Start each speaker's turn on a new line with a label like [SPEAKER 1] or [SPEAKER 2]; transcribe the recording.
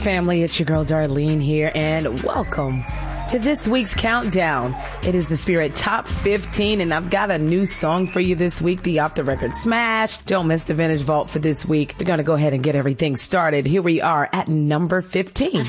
[SPEAKER 1] family, it's your girl Darlene here, and welcome to this week's countdown. It is the Spirit Top 15, and I've got a new song for you this week, the Off the Record Smash. Don't miss the Vintage Vault for this week. We're going to go ahead and get everything started. Here we are at number 15.